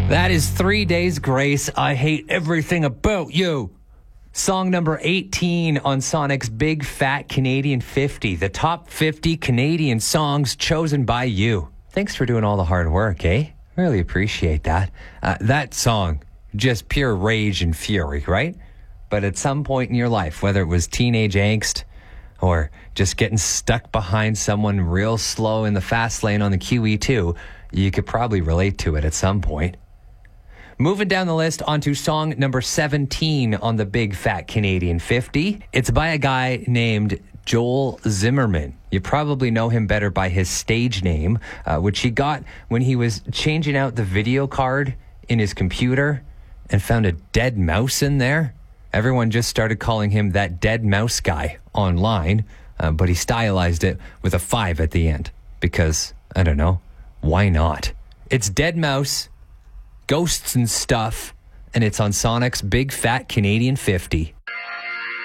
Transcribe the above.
That is 3 Days Grace. I hate everything about you. Song number 18 on Sonic's Big Fat Canadian 50. The top 50 Canadian songs chosen by you. Thanks for doing all the hard work, eh? Really appreciate that. That song, just pure rage and fury, right? But at some point in your life, whether it was teenage angst or just getting stuck behind someone real slow in the fast lane on the QE2, you could probably relate to it at some point. Moving down the list onto song number 17 on the Big Fat Canadian 50. It's by a guy named Joel Zimmerman. You probably know him better by his stage name, which he got when he was changing out the video card in his computer and found a dead mouse in there. Everyone just started calling him that dead mouse guy online, but he stylized it with a 5 at the end because, I don't know, why not? It's Dead Mouse, Ghosts and Stuff, and it's on Sonic's Big Fat Canadian 50.